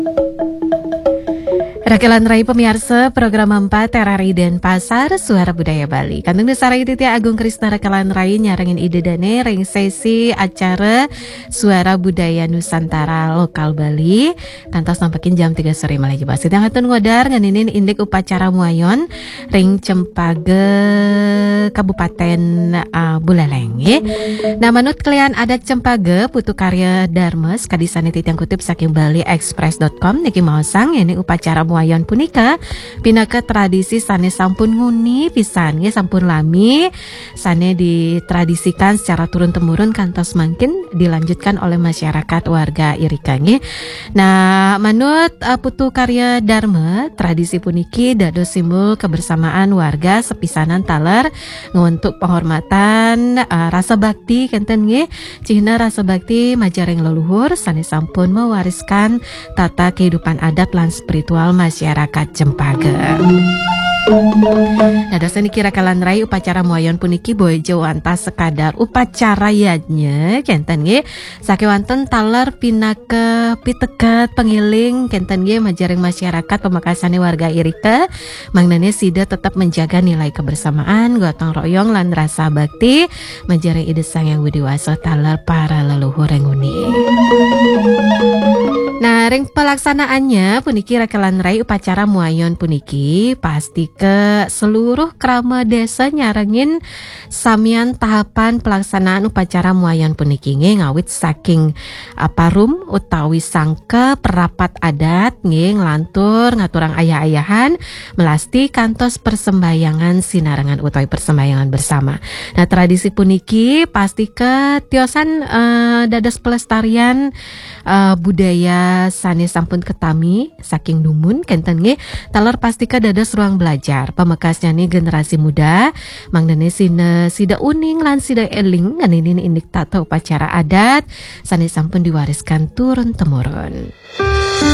Rakelan Rai pemirsa program 4 RRI Denpasar Suara Budaya Bali. Kantung Desarai Titia Agung Krisna Rakelan Rai nyarengin ide dane ring sesi acara Suara Budaya Nusantara Lokal Bali. Kantos nampakin jam 3 sore malagi basi. Tangatun ngodar nganinin indik upacara muayon ring Cempage Kabupaten Buleleng. Nah manut kalian adat Cempage Putu Karya Darmes kadisane titiang kutip saking baliexpress.com niki maosang ini upacara muayon punika pinaka tradisi sane sampun nguni pisan sampun lami sane ditradisikan secara turun temurun kantos mangkin dilanjutkan oleh masyarakat warga Irika nggih. Nah manut Putu Karya Dharma tradisi puniki dados simbol kebersamaan warga sepisanan taler nguntuk penghormatan rasa bakti kenten nggih cihna rasa bakti majareng leluhur sane sampun mewariskan tata kehidupan adat lan spiritual masyarakat Cempage. Dadosan iki Rakelan Rai upacara muayon puniki boejo antas sekadar upacara yadnya kenten nggih sakewanten taler pinake piteget pengiling kenten nggih majareng masyarakat pemekasane warga Irika mangnane sida tetap menjaga nilai kebersamaan gotong royong lan rasa bakti majareng ide sang yang widiwasa taler para leluhur nguni. Nah, ring pelaksanaannya puniki Rakelan Rai upacara muayon puniki pasti ke seluruh krama desa nyarengin samian tahapan pelaksanaan upacara muayon puniki ngawit saking parum utawi sangke perapat adat nglantur ngaturang ayah-ayahan melasti kantos persembahyangan sinarengan utawi persembahyangan bersama. Nah, tradisi puniki pasti ke tiosan dados pelestarian budaya sane sampun ketami saking dumun kenten nggih taler pastika dados ruang belajar pamekasnya nih generasi muda mangdene sida uning lan sida eling nganinin indik tata upacara adat sane sampun diwariskan turun temurun.